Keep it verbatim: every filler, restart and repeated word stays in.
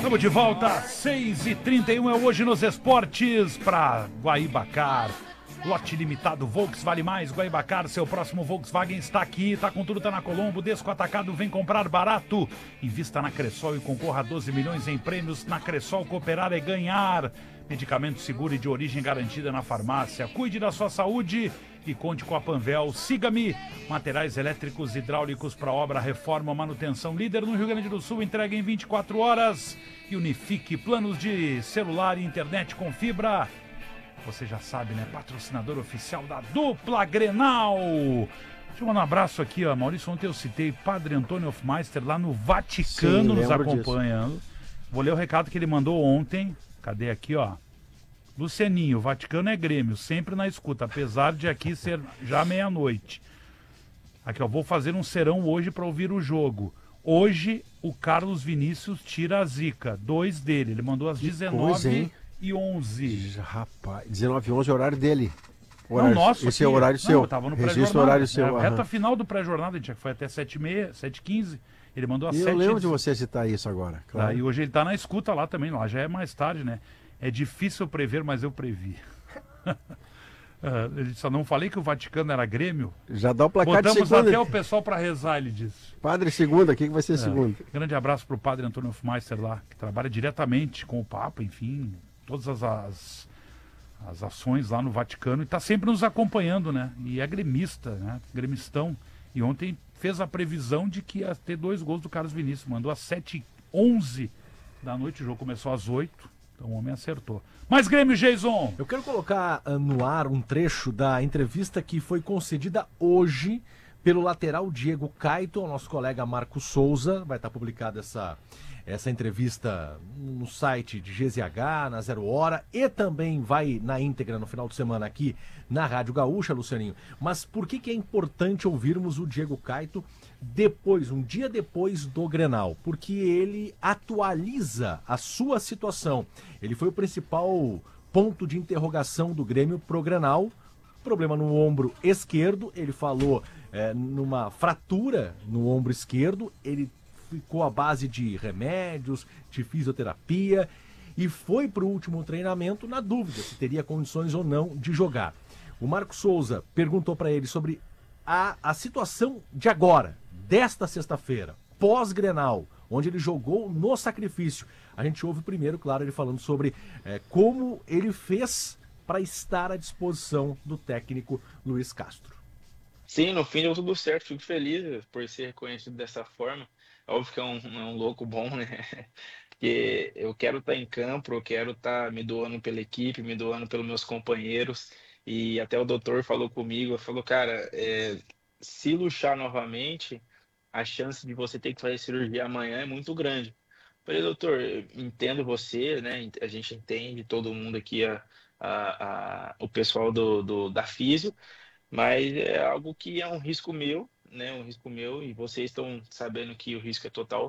Estamos de volta, seis e trinta e um é Hoje nos Esportes para Guaibacar. Lote limitado, Volks vale mais, Guaibacar, seu próximo Volkswagen está aqui, tá com tudo, tá na Colombo, Desco Atacado, vem comprar barato. Invista na Cressol e concorra a doze milhões em prêmios. Na Cressol, cooperar é ganhar. Medicamento seguro e de origem garantida na farmácia. Cuide da sua saúde e conte com a Panvel. Siga-me. Materiais elétricos e hidráulicos para obra, reforma, manutenção. Líder no Rio Grande do Sul, entrega em vinte e quatro horas. E Unifique, planos de celular e internet com fibra. Você já sabe, né? Patrocinador oficial da dupla Grenal. Deixa eu mandar um abraço aqui, ó. Maurício, ontem eu citei Padre Antônio Hofmeister lá no Vaticano. Sim, nos acompanhando. Disso. Vou ler o recado que ele mandou ontem. Cadê aqui, ó? Lucianinho, Vaticano é Grêmio, sempre na escuta, apesar de aqui ser já meia-noite. Aqui, ó, vou fazer um serão hoje para ouvir o jogo. Hoje, o Carlos Vinícius tira a zica, dois dele. Ele mandou às dezenove e onze. Rapaz, dezenove e onze é o horário dele. Horário, não, nosso. Esse aqui. É o horário seu. Não, eu tava no Registro horário seu. É, a reta final do pré-jornada, gente, foi até sete e meia, sete e quinze. Ele mandou às sete. Eu lembro de você citar isso agora. Claro. Tá, e hoje ele tá na escuta lá também, lá já é mais tarde, né? É difícil prever, mas eu previ. Ele só não falei que o Vaticano era Grêmio. Já dá o placar Botamos de segunda. Até o pessoal para rezar, ele disse. Padre segunda, o que, que vai ser é. segunda? Grande abraço pro Padre Antônio Hofmeister lá, que trabalha diretamente com o Papa, enfim, todas as, as, as ações lá no Vaticano e tá sempre nos acompanhando, né? E é gremista, né? Gremistão. E ontem fez a previsão de que ia ter dois gols do Carlos Vinícius. Mandou às sete e onze da noite, o jogo começou às oito. Então o homem acertou. Mas Grêmio, Jason! Eu quero colocar uh, no ar um trecho da entrevista que foi concedida hoje pelo lateral Diego Caito ao nosso colega Marco Souza. Vai estar publicada essa, essa entrevista no site de G Z H, na Zero Hora, e também vai na íntegra no final de semana aqui na Rádio Gaúcha, Lucianinho. Mas por que, que é importante ouvirmos o Diego Caito depois, um dia depois do Grenal? Porque ele atualiza a sua situação. Ele foi o principal ponto de interrogação do Grêmio pro Grenal. Problema no ombro esquerdo, ele falou é, numa fratura no ombro esquerdo, ele ficou à base de remédios, de fisioterapia e foi pro último treinamento na dúvida se teria condições ou não de jogar. O Marco Souza perguntou para ele sobre a, a situação de agora, desta sexta-feira, pós-Grenal, onde ele jogou no sacrifício. A gente ouve primeiro, claro, ele falando sobre é, como ele fez para estar à disposição do técnico Luiz Castro. Sim, no fim deu tudo certo, fico feliz por ser reconhecido dessa forma. Óbvio que é um, é um louco bom, né? Porque eu quero estar em campo, eu quero estar me doando pela equipe, me doando pelos meus companheiros. E até o doutor falou comigo, falou, cara, é, se luxar novamente, a chance de você ter que fazer cirurgia amanhã é muito grande. Falei, doutor, eu entendo você, né? A gente entende, todo mundo aqui, a, a, a, o pessoal do, do, da Físio, mas é algo que é um risco meu, né? Um risco meu, e vocês estão sabendo que o risco é total.